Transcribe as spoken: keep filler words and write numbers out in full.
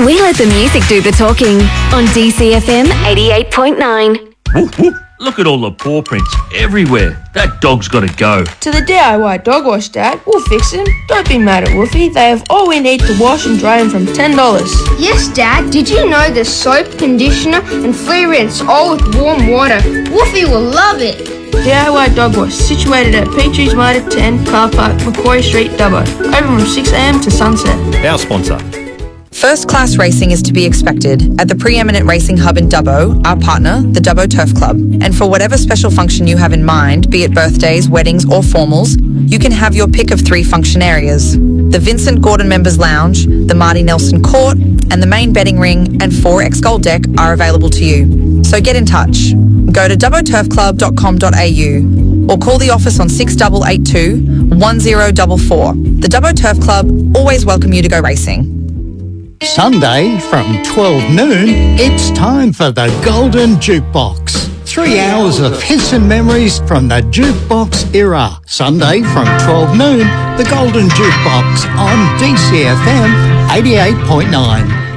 We let the music do the talking on D C F M eighty-eight point nine. Woof, woof. Look at all the paw prints everywhere. That dog's got to go. To the D I Y dog wash, Dad. We'll fix him. Don't be mad at Woofy. They have all we need to wash and dry him from ten dollars. Yes, Dad. Did you know there's soap, conditioner and flea rinse all with warm water? Woofy will love it. D I Y Dog Wash, situated at Petries Mitre ten, Car Park, Macquarie Street, Dubbo. Open from six a m to sunset. Our sponsor. First class racing is to be expected at the preeminent racing hub in Dubbo, our partner, the Dubbo Turf Club. And for whatever special function you have in mind, be it birthdays, weddings or formals, you can have your pick of three function areas. The Vincent Gordon Members Lounge, the Marty Nelson Court, and the main betting ring and four X Gold Deck are available to you. So get in touch. Go to dubbo turf club dot com dot a u or call the office on six eight eight two, one zero four four. The Dubbo Turf Club always welcome you to go racing. Sunday from twelve noon, it's time for the Golden Jukebox. Three hours of hits and memories from the jukebox era. Sunday from twelve noon, the Golden Jukebox on D C F M eighty-eight point nine.